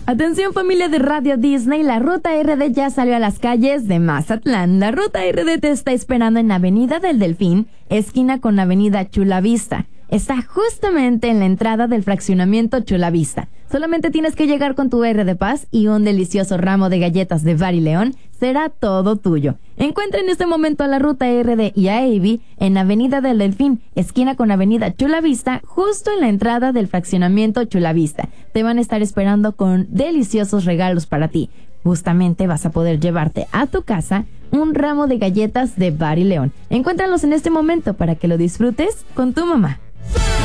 Atención familia de Radio Disney, la Ruta RD ya salió a las calles de Mazatlán. La Ruta RD te está esperando en Avenida del Delfín, esquina con Avenida Chula Vista. Está justamente en la entrada del fraccionamiento Chula Vista. Solamente tienes que llegar con tu R de Paz y un delicioso ramo de galletas de Bar y León. Será todo tuyo. Encuentra en este momento a la Ruta RD y a Avi en Avenida del Delfín, esquina con Avenida Chula Vista, justo en la entrada del fraccionamiento Chula Vista. Te van a estar esperando con deliciosos regalos para ti. Justamente vas a poder llevarte a tu casa un ramo de galletas de Bar y León. Encuéntralos en este momento para que lo disfrutes con tu mamá.